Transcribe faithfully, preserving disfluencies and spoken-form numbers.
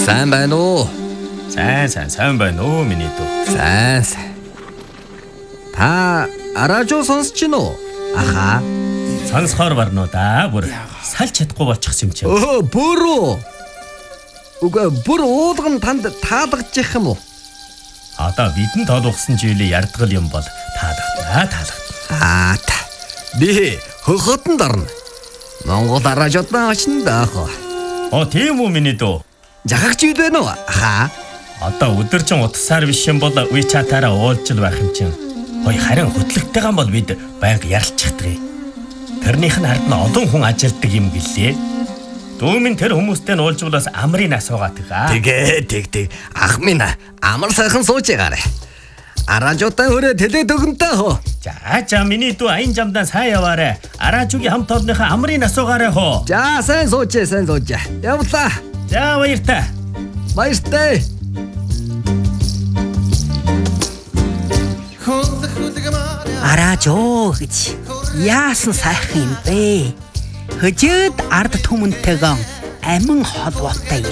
Сайн байна уу? Сайн сайн сайн байна уу миний дүү. Сайн сайн. Та радио сонсч гин үү? Аха. Сонсохоор барнуу да. Бүр салж чадахгүй болчихсон юм чи. Өө бүр үү? Уга бүр уулган танд таалагдчих юм уу? Одоо бидэн тоолгосон жилийн ярдгал юм бол таалагдана таалагдана. Аа та. Би хөхөтөнд орно. Монгол радиодаа очно даах. Оо тийм үү миний дүү. Жагагч юу вэ нөө? Аха. Одоо өдөржин утсаар биш юм бол WeChat-аараа уулзж байх юм чинь. Хой харин хөтлөгтэйгэн бол бид байнга ярилцчихдаг. Тэрнийх нь ард нь олон хүн ажилтдаг юм гэлээ. Дүүмэн тэр хүмүүстэй нь уулзвалаас амрын асуугаад байгаа. Тэгээ тэг тэг ах минь амар сайхан сууж байгаарэ. Аражуудаа өрөө тэлээд өгөнтэй хөө. За за миний дүү аян жамдаа сайн яваарэ. Аражуугийн хамт олонныхаа амрын асуугаарэ хөө. За сайн сууж сайн сууж. Явлаа. За баяртай. Баяртай. Аражоо гэж яасан сайхан юм бэ? Хөжөөд ард түмэнтэйгэн амин холбоотой